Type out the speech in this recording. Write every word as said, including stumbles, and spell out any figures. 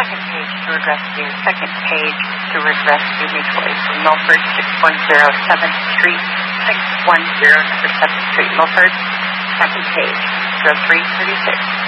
Second page, Steward Rescue. Second page, Steward Rescue Mutual Aid from Milford, six one zero seventh Street, six one zero number seventh Street, Milford. Second page, zero three thirty-six.